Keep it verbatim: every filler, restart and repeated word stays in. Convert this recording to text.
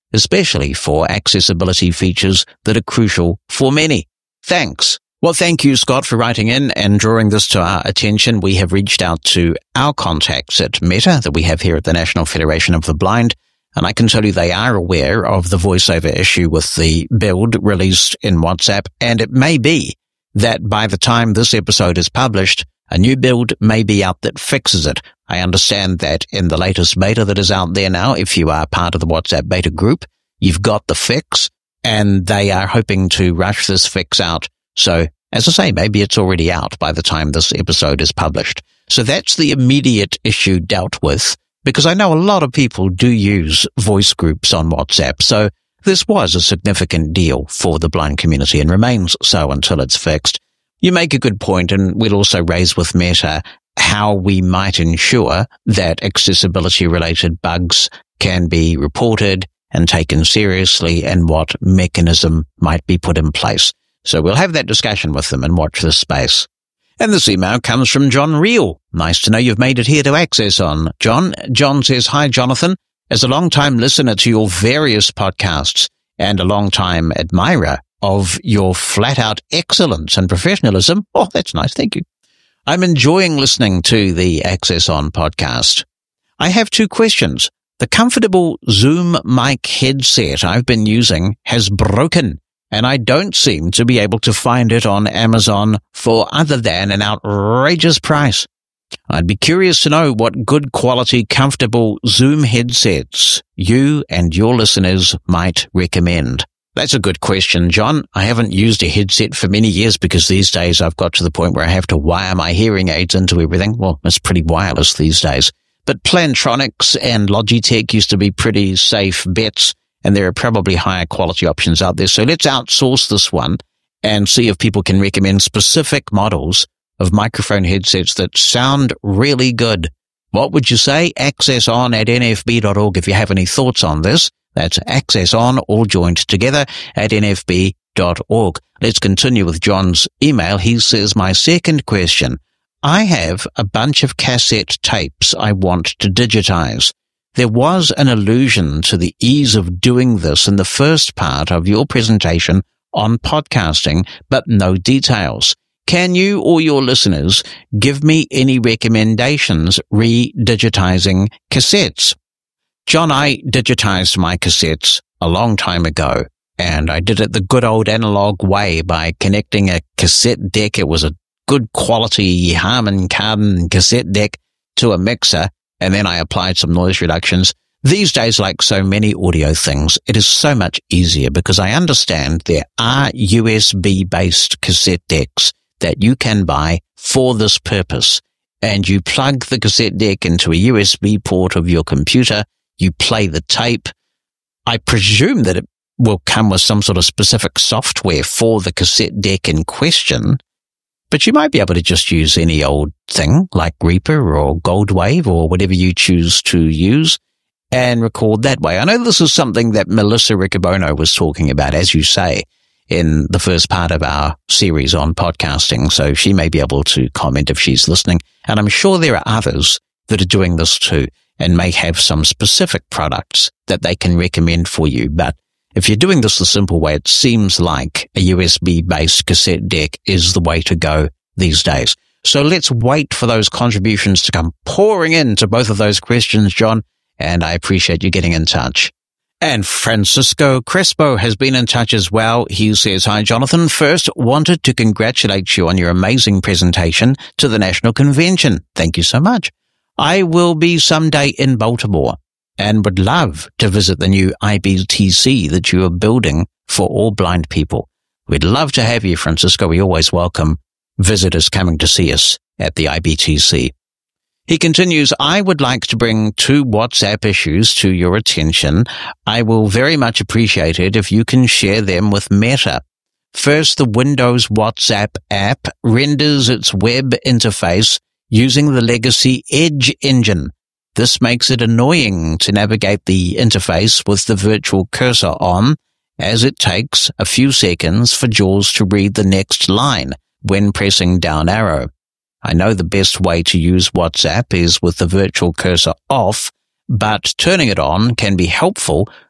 especially for accessibility features that are crucial for many. Thanks. Well, thank you, Scott, for writing in and drawing this to our attention. We have reached out to our contacts at Meta that we have here at the National Federation of the Blind, and I can tell you they are aware of the voiceover issue with the build released in WhatsApp, and it may be that by the time this episode is published, a new build may be out that fixes it. I understand that in the latest beta that is out there now, if you are part of the WhatsApp beta group, you've got the fix, and they are hoping to rush this fix out. So, as I say, maybe it's already out by the time this episode is published. So that's the immediate issue dealt with, because I know a lot of people do use voice groups on WhatsApp. So this was a significant deal for the blind community and remains so until it's fixed. You make a good point, and we'll also raise with Meta how we might ensure that accessibility-related bugs can be reported and taken seriously, and what mechanism might be put in place. So we'll have that discussion with them and watch this space. And this email comes from John Reel. Nice to know you've made it here to Access On. John, John says, "Hi, Jonathan. As a long-time listener to your various podcasts and a long-time admirer of your flat-out excellence and professionalism," oh, that's nice, thank you, "I'm enjoying listening to the Access On podcast. I have two questions. The comfortable Zoom mic headset I've been using has broken, and I don't seem to be able to find it on Amazon for other than an outrageous price. I'd be curious to know what good quality, comfortable Zoom headsets you and your listeners might recommend." That's a good question, John. I haven't used a headset for many years because these days I've got to the point where I have to wire my hearing aids into everything. Well, it's pretty wireless these days. But Plantronics and Logitech used to be pretty safe bets, and there are probably higher quality options out there. So let's outsource this one and see if people can recommend specific models of microphone headsets that sound really good. What would you say? Access On at N F B dot org if you have any thoughts on this. That's Access On, all joined together, at N F B dot org. Let's continue with John's email. He says, "My second question. I have a bunch of cassette tapes I want to digitize. There was an allusion to the ease of doing this in the first part of your presentation on podcasting, but no details. Can you or your listeners give me any recommendations re-digitizing cassettes?" John, I digitized my cassettes a long time ago, and I did it the good old analog way by connecting a cassette deck. It was a good quality Harman Kardon cassette deck to a mixer, and then I applied some noise reductions. These days, like so many audio things, it is so much easier because I understand there are U S B-based cassette decks that you can buy for this purpose, and you plug the cassette deck into a U S B port of your computer, you play the tape. I presume that it will come with some sort of specific software for the cassette deck in question, but you might be able to just use any old thing like Reaper or Goldwave or whatever you choose to use and record that way. I know this is something that Melissa Riccobono was talking about, as you say, in the first part of our series on podcasting, so she may be able to comment if she's listening. And I'm sure there are others that are doing this too and may have some specific products that they can recommend for you. But if you're doing this the simple way, it seems like a U S B-based cassette deck is the way to go these days. So let's wait for those contributions to come pouring into both of those questions, John, and I appreciate you getting in touch. And Francisco Crespo has been in touch as well. He says, "Hi, Jonathan. First, wanted to congratulate you on your amazing presentation to the National Convention. Thank you so much. I will be someday in Baltimore and would love to visit the new I B T C that you are building for all blind people. We'd love to have you, Francisco. We always welcome visitors coming to see us at the I B T C." He continues, "I would like to bring two WhatsApp issues to your attention. I will very much appreciate it if you can share them with Meta. First, the Windows WhatsApp app renders its web interface using the legacy Edge engine. This makes it annoying to navigate the interface with the virtual cursor on, as it takes a few seconds for JAWS to read the next line when pressing down arrow. I know the best way to use WhatsApp is with the virtual cursor off, but turning it on can be helpful